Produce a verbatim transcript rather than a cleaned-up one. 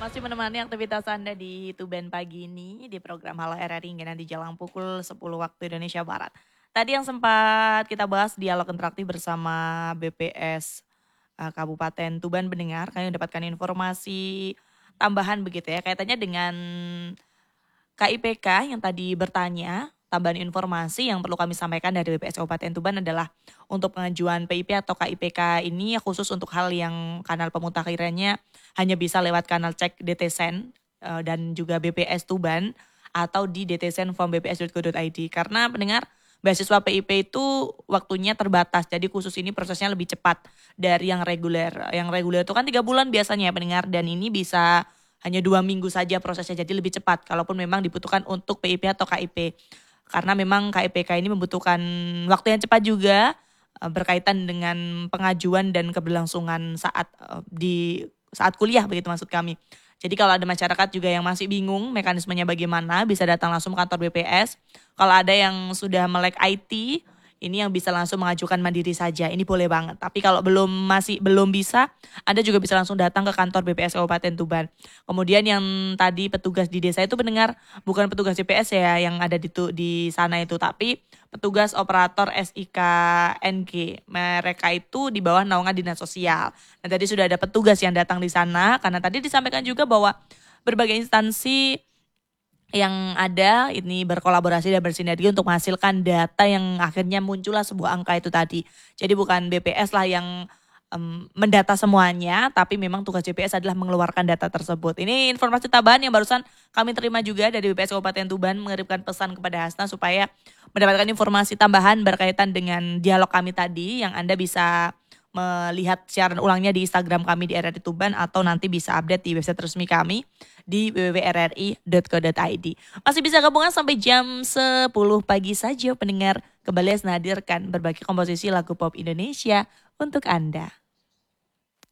masih menemani aktivitas Anda di Tuban pagi ini di program Halo R R I hingga nanti jalan pukul sepuluh waktu Indonesia Barat. Tadi yang sempat kita bahas dialog interaktif bersama B P S eh, Kabupaten Tuban pendengar, kami mendapatkan informasi tambahan begitu ya kaitannya dengan K I P K yang tadi bertanya. Tambahan informasi yang perlu kami sampaikan dari B P S Kabupaten Tuban adalah untuk pengajuan P I P atau K I P K ini khusus untuk hal yang kanal pemutakhirannya hanya bisa lewat kanal cek D T Sen eh, dan juga B P S Tuban atau di dtsen form b p s dot go dot i d. Karena pendengar beasiswa P I P itu waktunya terbatas, jadi khusus ini prosesnya lebih cepat dari yang reguler. Yang reguler itu kan tiga bulan biasanya ya pendengar, dan ini bisa hanya dua minggu saja prosesnya, jadi lebih cepat kalaupun memang dibutuhkan untuk P I P atau K I P. Karena memang K I P K ini membutuhkan waktu yang cepat juga eh, berkaitan dengan pengajuan dan keberlangsungan saat eh, di saat kuliah begitu maksud kami. Jadi kalau ada masyarakat juga yang masih bingung mekanismenya bagaimana, bisa datang langsung ke kantor B P S. Kalau ada yang sudah melek I T, ini yang bisa langsung mengajukan mandiri saja. Ini boleh banget. Tapi kalau belum masih belum bisa, Anda juga bisa langsung datang ke kantor B P S Kabupaten Tuban. Kemudian yang tadi petugas di desa itu mendengar bukan petugas B P S ya yang ada di tu, di sana itu, tapi petugas operator S I K N G. Mereka itu di bawah naungan dinas sosial. Nah, tadi sudah ada petugas yang datang di sana karena tadi disampaikan juga bahwa berbagai instansi yang ada ini berkolaborasi dan bersinergi untuk menghasilkan data yang akhirnya muncullah sebuah angka itu tadi. Jadi bukan B P S lah yang um, mendata semuanya, tapi memang tugas B P S adalah mengeluarkan data tersebut. Ini informasi tambahan yang barusan kami terima juga dari B P S Kabupaten Tuban, mengirimkan pesan kepada Hasna supaya mendapatkan informasi tambahan berkaitan dengan dialog kami tadi yang Anda bisa melihat siaran ulangnya di Instagram kami di R R I Tuban atau nanti bisa update di website resmi kami di w w w titik r r i titik co titik i d. Masih bisa gabungan sampai jam sepuluh pagi saja pendengar. Kembali saya hadirkan berbagai komposisi lagu pop Indonesia untuk Anda.